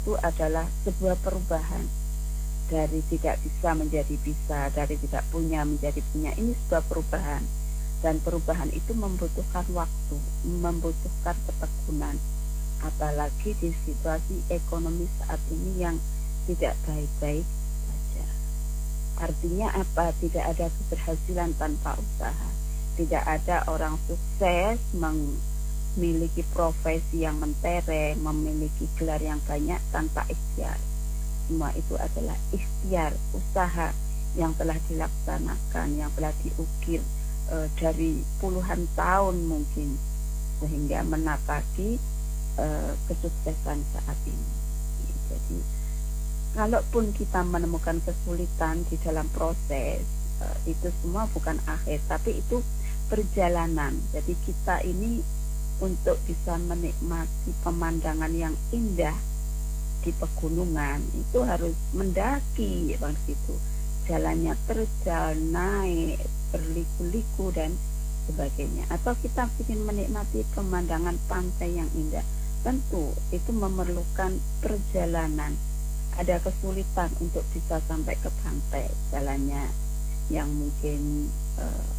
itu adalah sebuah perubahan dari tidak bisa menjadi bisa, dari tidak punya menjadi punya. Ini sebuah perubahan, dan perubahan itu membutuhkan waktu, membutuhkan ketekunan, apalagi di situasi ekonomi saat ini yang tidak baik-baik saja. Artinya apa? Tidak ada keberhasilan tanpa usaha. Tidak ada orang sukses memiliki profesi yang mentereng, memiliki gelar yang banyak tanpa ikhtiar. Semua itu adalah ikhtiar, usaha yang telah dilaksanakan, yang telah diukir dari puluhan tahun mungkin, sehingga menapaki kesuksesan saat ini. Jadi kalaupun kita menemukan kesulitan di dalam proses, itu semua bukan akhir, tapi itu perjalanan. Jadi kita ini untuk bisa menikmati pemandangan yang indah di pegunungan itu harus mendaki, bang, situ jalannya terjal, naik, berliku-liku dan sebagainya. Atau kita ingin menikmati pemandangan pantai yang indah, tentu itu memerlukan perjalanan. Ada kesulitan untuk bisa sampai ke pantai, jalannya yang mungkin